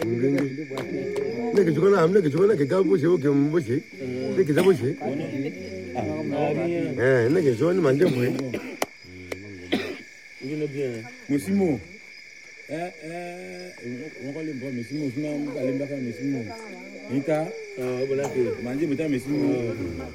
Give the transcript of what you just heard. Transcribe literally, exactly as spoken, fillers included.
那个就那那个就那个搞不起，我给我们不起，那个怎么起？哎，那个说你蛮正规。 Musimu. Eh eh, on va aller voir Musimu, sinon on va aller voir Musimu. Nika, manje beta Musimu.